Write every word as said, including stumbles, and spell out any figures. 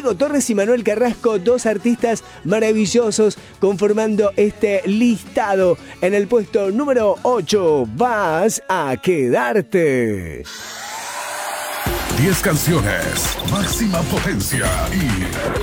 Diego Torres y Manuel Carrasco, dos artistas maravillosos conformando este listado. En el puesto número ocho, Vas a quedarte. diez canciones, máxima potencia y